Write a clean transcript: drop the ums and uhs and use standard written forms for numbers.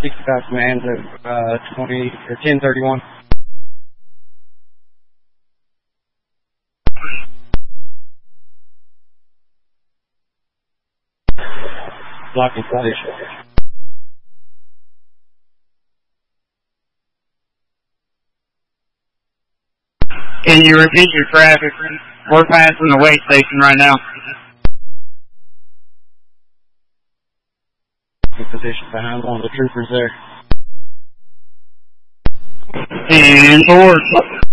65 commands at 10:31. Blocking station. Can you repeat your traffic? We're passing the weigh station right now. Position behind one of the troopers there. And forward.